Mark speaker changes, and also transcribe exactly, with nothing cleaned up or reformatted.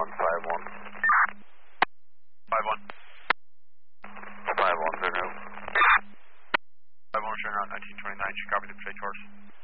Speaker 1: one five one.
Speaker 2: five one.
Speaker 1: five one, turn out.
Speaker 2: five one, turn around nineteen twenty-nine, should copy the plate course.